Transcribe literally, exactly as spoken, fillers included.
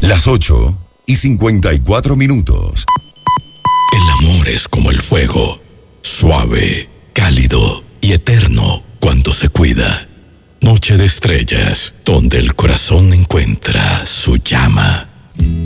Las ocho y cincuenta y cuatro minutos. El amor es como el fuego, suave, cálido y eterno cuando se cuida. Noche de estrellas, donde el corazón encuentra su llama.